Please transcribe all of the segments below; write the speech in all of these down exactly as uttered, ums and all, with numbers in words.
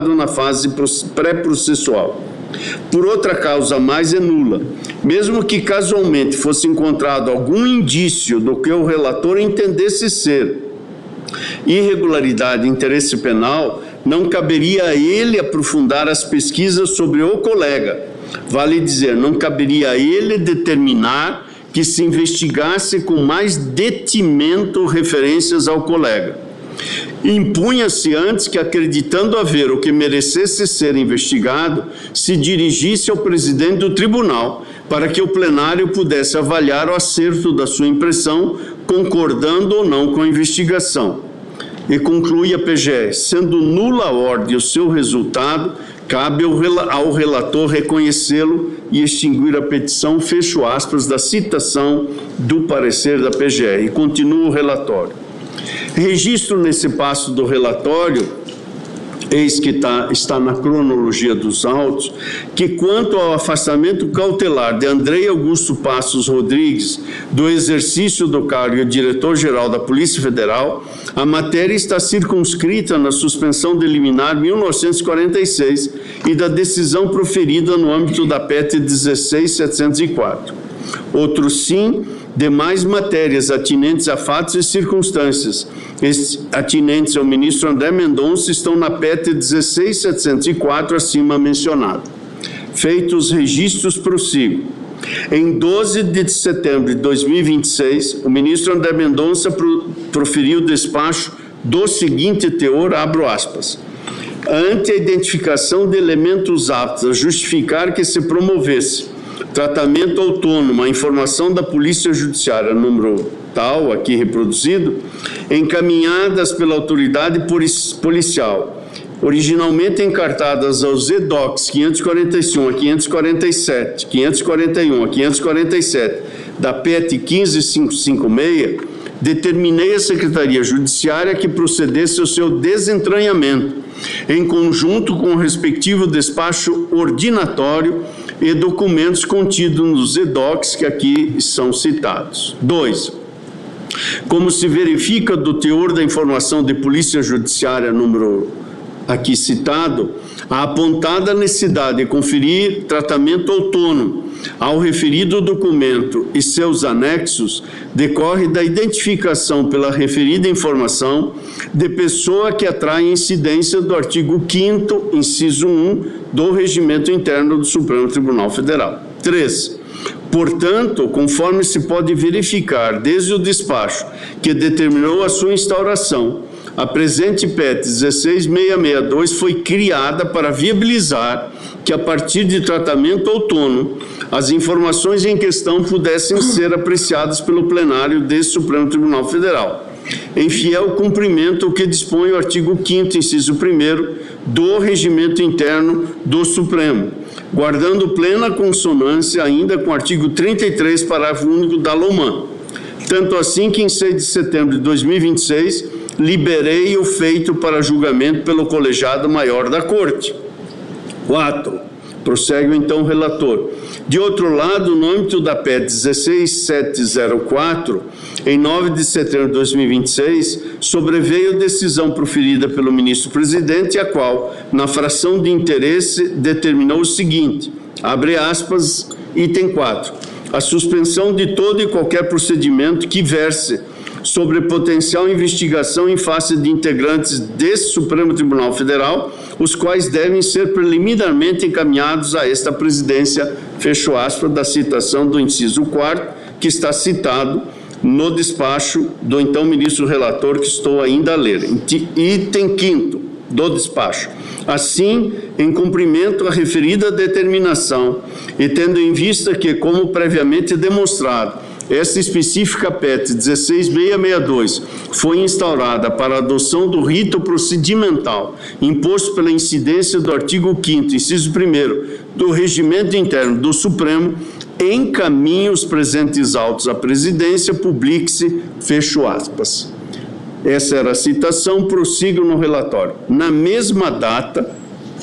na fase pré-processual. Por outra causa mais é nula, mesmo que casualmente fosse encontrado algum indício do que o relator entendesse ser irregularidade e interesse penal, não caberia a ele aprofundar as pesquisas sobre o colega. Vale dizer, não caberia a ele determinar que se investigasse com mais detimento referências ao colega. Impunha-se antes que, acreditando haver o que merecesse ser investigado, se dirigisse ao presidente do tribunal para que o plenário pudesse avaliar o acerto da sua impressão, concordando ou não com a investigação. E conclui a P G R, sendo nula a ordem o seu resultado, cabe ao relator reconhecê-lo e extinguir a petição, fecho aspas, da citação do parecer da P G R. E continua o relatório. Registro nesse passo do relatório, eis que tá, está na cronologia dos autos, que quanto ao afastamento cautelar de Andrei Augusto Passos Rodrigues do exercício do cargo de diretor-geral da Polícia Federal, a matéria está circunscrita na suspensão de liminar mil novecentos e quarenta e seis e da decisão proferida no âmbito da P E T dezesseis mil setecentos e quatro. Outro sim, demais matérias atinentes a fatos e circunstâncias atinentes ao ministro André Mendonça estão na P E T dezesseis mil setecentos e quatro, acima mencionado. Feitos os registros, prossigo. Em doze de setembro de dois mil e vinte e seis, o ministro André Mendonça proferiu despacho do seguinte teor, abro aspas, ante a identificação de elementos aptos a justificar que se promovesse tratamento autônomo, a informação da Polícia Judiciária, número tal, aqui reproduzido, encaminhadas pela autoridade policial, originalmente encartadas aos E D O Cs quinhentos e quarenta e um a quinhentos e quarenta e sete, quinhentos e quarenta e um a quinhentos e quarenta e sete, da P E T quinze mil quinhentos e cinquenta e seis, determinei à Secretaria Judiciária que procedesse ao seu desentranhamento, em conjunto com o respectivo despacho ordinatório e documentos contidos nos E D O Cs que aqui são citados. dois. Como se verifica do teor da informação de Polícia Judiciária número aqui citado, a apontada necessidade de conferir tratamento autônomo ao referido documento e seus anexos decorre da identificação pela referida informação de pessoa que atrai incidência do artigo quinto, inciso um, do Regimento Interno do Supremo Tribunal Federal. três. Portanto, conforme se pode verificar desde o despacho que determinou a sua instauração, a presente P E T dezesseis mil seiscentos e sessenta e dois foi criada para viabilizar que, a partir de tratamento autônomo, as informações em questão pudessem ser apreciadas pelo plenário deste Supremo Tribunal Federal, em fiel cumprimento ao que dispõe o artigo quinto, inciso primeiro, do Regimento Interno do Supremo, guardando plena consonância ainda com o artigo trinta e três, parágrafo único da LOMAN. Tanto assim que, em seis de setembro de dois mil e vinte e seis, liberei o feito para julgamento pelo colegiado maior da Corte. quatro. Prossegue então o relator. De outro lado, no âmbito da P E T dezesseis mil setecentos e quatro, em nove de setembro de dois mil e vinte e seis, sobreveio decisão proferida pelo ministro-presidente, a qual, na fração de interesse, determinou o seguinte, abre aspas, item quatro, a suspensão de todo e qualquer procedimento que verse sobre potencial investigação em face de integrantes desse Supremo Tribunal Federal, os quais devem ser preliminarmente encaminhados a esta presidência, fecho aspas, da citação do inciso quarto, que está citado no despacho do então ministro relator, que estou ainda a ler. Item quinto do despacho. Assim, em cumprimento à referida determinação, e tendo em vista que, como previamente demonstrado, esta específica P E T dezesseis mil seiscentos e sessenta e dois foi instaurada para a adoção do rito procedimental imposto pela incidência do artigo quinto, inciso primeiro, do Regimento Interno do Supremo, encaminhe os presentes autos à presidência, publique-se, fecho aspas. Essa era a citação, prossigo no relatório. Na mesma data,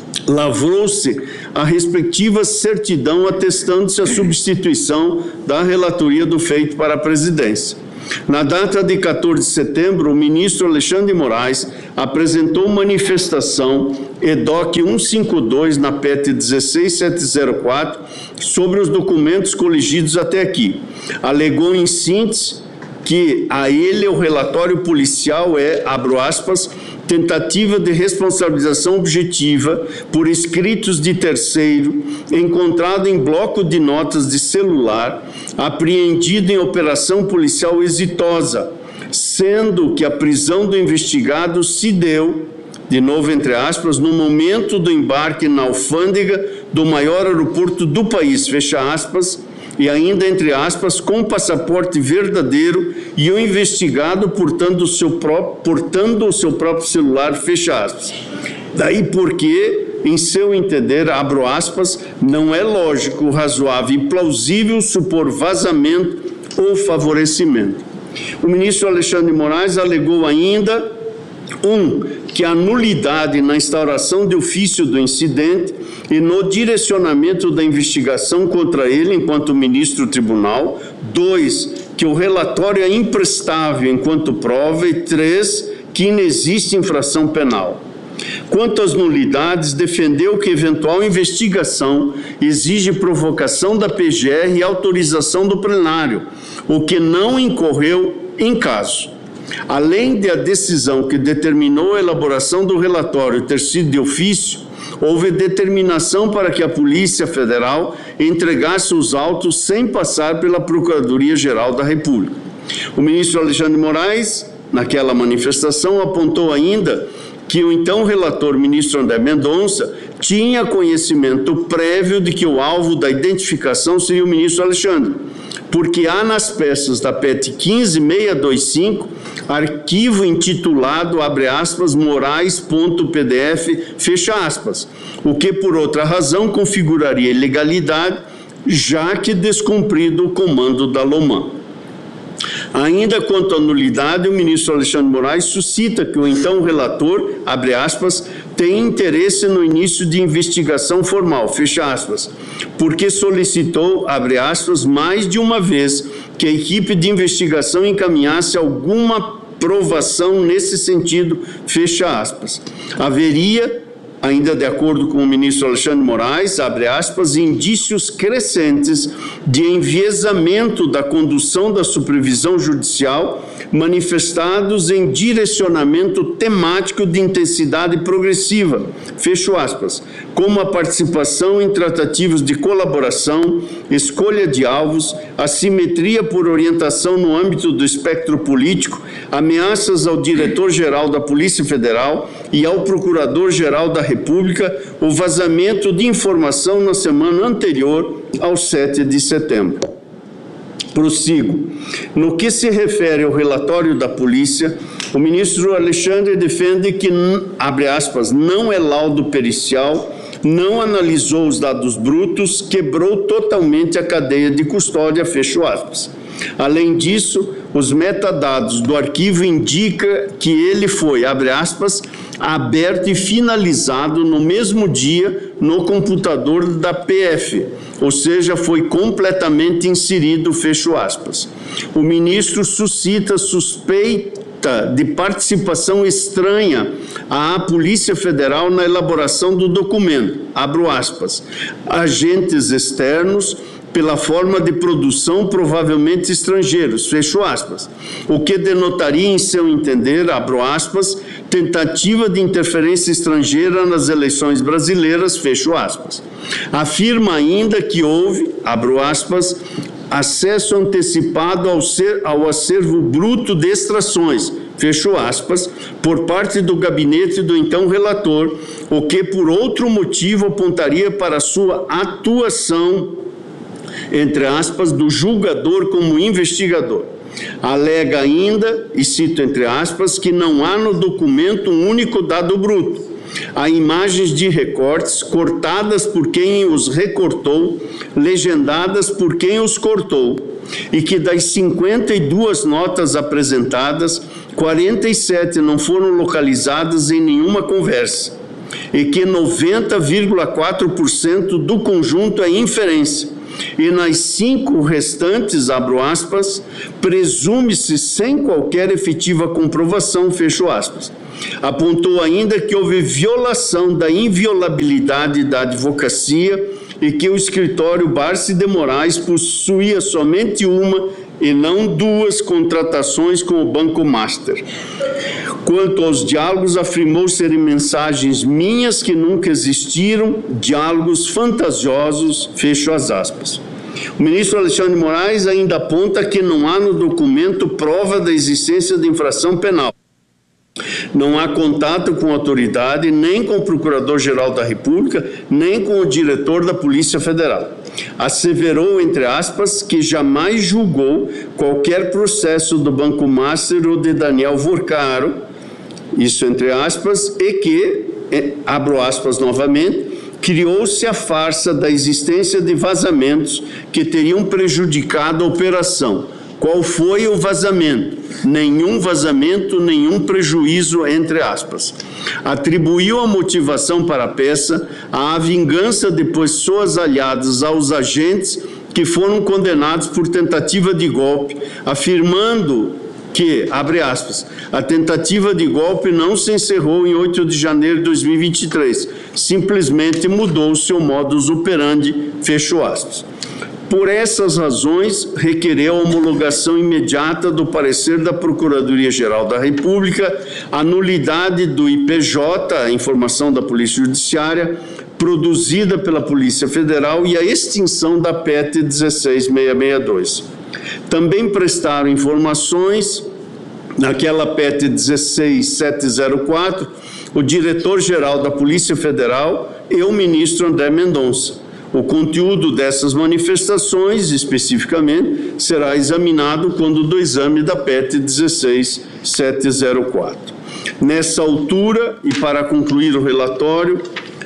lavrou-se a respectiva certidão atestando-se a substituição da relatoria do feito para a presidência. Na data de quatorze de setembro, o ministro Alexandre de Moraes apresentou manifestação E D O C cento e cinquenta e dois na P E T dezesseis mil setecentos e quatro sobre os documentos coligidos até aqui. Alegou em síntese que a ele o relatório policial é, abro aspas, tentativa de responsabilização objetiva por escritos de terceiro encontrado em bloco de notas de celular apreendido em operação policial exitosa, sendo que a prisão do investigado se deu, de novo entre aspas, no momento do embarque na alfândega do maior aeroporto do país, fecha aspas, e ainda, entre aspas, com passaporte verdadeiro e o investigado portando o seu próprio, portando o seu próprio celular, fecha aspas. Daí porque, em seu entender, abro aspas, não é lógico, razoável e plausível supor vazamento ou favorecimento. O ministro Alexandre de Moraes alegou ainda, um, que a nulidade na instauração de ofício do incidente e no direcionamento da investigação contra ele enquanto ministro do tribunal. Dois, que o relatório é imprestável enquanto prova. E três, que inexiste infração penal. Quanto às nulidades, defendeu que eventual investigação exige provocação da P G R e autorização do plenário, o que não incorreu em caso. Além de a decisão que determinou a elaboração do relatório ter sido de ofício, houve determinação para que a Polícia Federal entregasse os autos sem passar pela Procuradoria-Geral da República. O ministro Alexandre de Moraes, naquela manifestação, apontou ainda que o então relator ministro André Mendonça tinha conhecimento prévio de que o alvo da identificação seria o ministro Alexandre, porque há nas peças da P E T quinze mil seiscentos e vinte e cinco arquivo intitulado, abre aspas, morais.pdf, fecha aspas, o que por outra razão configuraria ilegalidade, já que descumprido o comando da Loman. Ainda quanto à nulidade, o ministro Alexandre de Moraes suscita que o então relator, abre aspas, tem interesse no início de investigação formal, fecha aspas, porque solicitou, abre aspas, mais de uma vez que a equipe de investigação encaminhasse alguma provação nesse sentido, fecha aspas. Haveria, ainda de acordo com o ministro Alexandre de Moraes, abre aspas, indícios crescentes de enviesamento da condução da supervisão judicial manifestados em direcionamento temático de intensidade progressiva, fecho aspas, como a participação em tratativas de colaboração, escolha de alvos, assimetria por orientação no âmbito do espectro político, ameaças ao diretor-geral da Polícia Federal e ao Procurador-Geral da República, o vazamento de informação na semana anterior ao sete de setembro. Prossigo. No que se refere ao relatório da polícia, o ministro Alexandre defende que, abre aspas, não é laudo pericial, não analisou os dados brutos, quebrou totalmente a cadeia de custódia, fecho aspas. Além disso, os metadados do arquivo indicam que ele foi, abre aspas, aberto e finalizado no mesmo dia no computador da P F, ou seja, foi completamente inserido, fecho aspas. O ministro suscita suspeita de participação estranha à Polícia Federal na elaboração do documento, abro aspas, agentes externos, pela forma de produção provavelmente estrangeiros, fecho aspas, o que denotaria em seu entender, abro aspas, tentativa de interferência estrangeira nas eleições brasileiras, fecho aspas. Afirma ainda que houve, abro aspas, acesso antecipado ao, ser, ao acervo bruto de extrações, fecho aspas, por parte do gabinete do então relator, o que por outro motivo apontaria para sua atuação, entre aspas, do julgador como investigador. Alega ainda, e cito entre aspas, que não há no documento um único dado bruto. Há imagens de recortes cortadas por quem os recortou, legendadas por quem os cortou, e que das cinquenta e duas notas apresentadas, quarenta e sete não foram localizadas em nenhuma conversa, e que noventa vírgula quatro por cento do conjunto é inferência, e nas cinco restantes, abro aspas, presume-se sem qualquer efetiva comprovação, fecho aspas. Apontou ainda que houve violação da inviolabilidade da advocacia e que o escritório Barsi de Moraes possuía somente uma e não duas contratações com o Banco Master. Quanto aos diálogos, afirmou serem mensagens minhas que nunca existiram, diálogos fantasiosos, fecho as aspas. O ministro Alexandre de Moraes ainda aponta que não há no documento prova da existência de infração penal. Não há contato com a autoridade, nem com o Procurador-Geral da República, nem com o diretor da Polícia Federal. Asseverou, entre aspas, que jamais julgou qualquer processo do Banco Master ou de Daniel Vorcaro, isso entre aspas, e que, abro aspas novamente, criou-se a farsa da existência de vazamentos que teriam prejudicado a operação. Qual foi o vazamento? Nenhum vazamento, nenhum prejuízo, entre aspas. Atribuiu a motivação para a peça à vingança de pessoas aliadas aos agentes que foram condenados por tentativa de golpe, afirmando que, abre aspas, a tentativa de golpe não se encerrou em oito de janeiro de dois mil e vinte e três, simplesmente mudou seu modus operandi, fecho aspas. Por essas razões, requereu a homologação imediata do parecer da Procuradoria-Geral da República, a nulidade do I P J, a informação da Polícia Judiciária, produzida pela Polícia Federal, e a extinção da P E T dezesseis mil seiscentos e sessenta e dois. Também prestaram informações, naquela P E T dezesseis mil setecentos e quatro, o diretor-geral da Polícia Federal e o ministro André Mendonça. O conteúdo dessas manifestações, especificamente, será examinado quando do exame da P E T dezesseis mil setecentos e quatro. Nessa altura, e para concluir o relatório,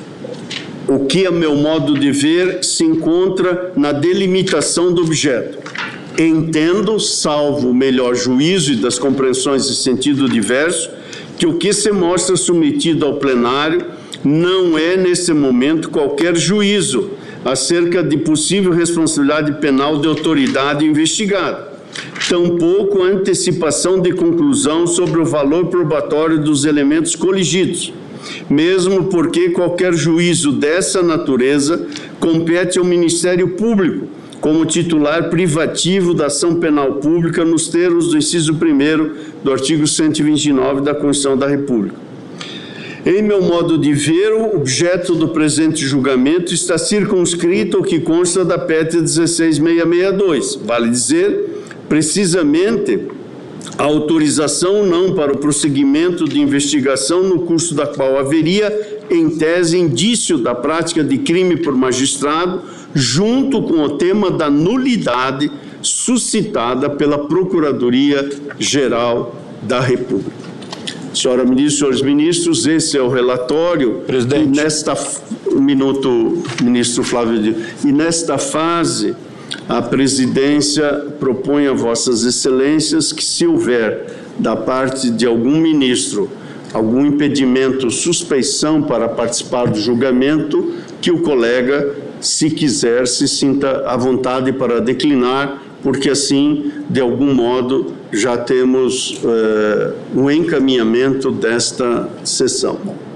o que, a meu modo de ver, se encontra na delimitação do objeto. Entendo, salvo o melhor juízo e das compreensões de sentido diverso, que o que se mostra submetido ao plenário não é, nesse momento, qualquer juízo acerca de possível responsabilidade penal de autoridade investigada, tampouco a antecipação de conclusão sobre o valor probatório dos elementos coligidos, mesmo porque qualquer juízo dessa natureza compete ao Ministério Público como titular privativo da ação penal pública nos termos do inciso primeiro do artigo cento e vinte e nove da Constituição da República. Em meu modo de ver, o objeto do presente julgamento está circunscrito ao que consta da P E T dezesseis mil seiscentos e sessenta e dois, vale dizer, precisamente, a autorização ou não para o prosseguimento de investigação no curso da qual haveria, em tese, indício da prática de crime por magistrado, junto com o tema da nulidade suscitada pela Procuradoria-Geral da República. Senhora ministra, senhores ministros, esse é o relatório. Presidente. E nesta, um minuto, ministro Flávio, e nesta fase, a presidência propõe a vossas excelências que, se houver da parte de algum ministro algum impedimento, suspeição para participar do julgamento, que o colega, se quiser, se sinta à vontade para declinar, porque assim, de algum modo, já temos uh, o encaminhamento desta sessão.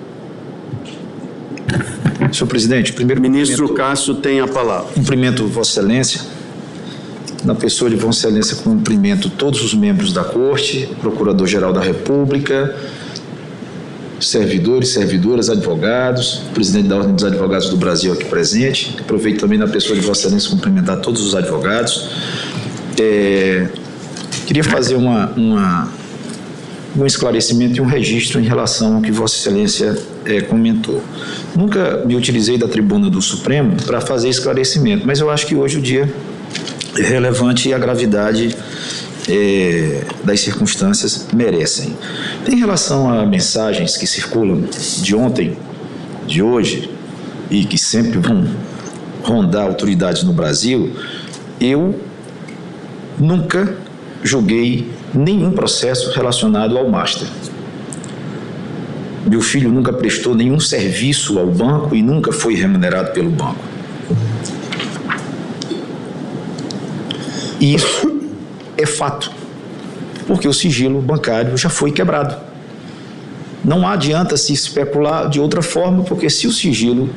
Senhor presidente, primeiro... Ministro Cássio tem a palavra. Cumprimento Vossa Excelência. Na pessoa de Vossa Excelência, cumprimento todos os membros da Corte, Procurador-Geral da República, servidores, servidoras, advogados, presidente da Ordem dos Advogados do Brasil aqui presente. Aproveito também na pessoa de Vossa Excelência cumprimentar todos os advogados. É, queria fazer uma, uma, um esclarecimento e um registro em relação ao que Vossa Excelência é, comentou. Nunca me utilizei da tribuna do Supremo para fazer esclarecimento, mas eu acho que hoje o dia é relevante e a gravidade É, das circunstâncias merecem. Em relação a mensagens que circulam de ontem, de hoje, e que sempre vão rondar autoridades no Brasil, eu nunca julguei nenhum processo relacionado ao Master. Meu filho nunca prestou nenhum serviço ao banco e nunca foi remunerado pelo banco. E isso é fato, porque o sigilo bancário já foi quebrado. Não adianta se especular de outra forma, porque se o sigilo